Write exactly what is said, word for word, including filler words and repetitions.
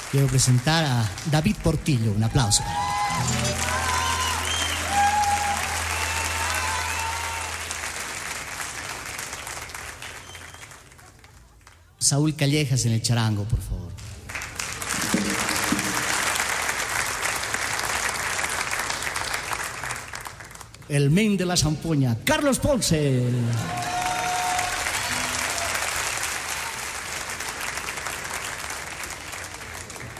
quiero presentar a David Portillo. Un aplauso. Saúl Callejas en el charango, por favor. El men de la zampoña, Carlos Ponce.